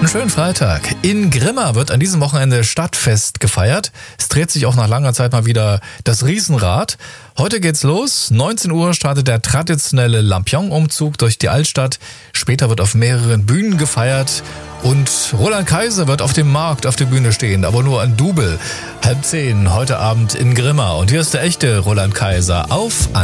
Einen schönen Freitag. In Grimma wird an diesem Wochenende Stadtfest gefeiert. Es dreht sich auch nach langer Zeit mal wieder das Riesenrad. Heute geht's los. 19 Uhr startet der traditionelle Lampion-Umzug durch die Altstadt. Später wird auf mehreren Bühnen gefeiert. Und Roland Kaiser wird auf dem Markt auf der Bühne stehen, aber nur ein Double. 9:30 heute Abend in Grimma. Und hier ist der echte Roland Kaiser auf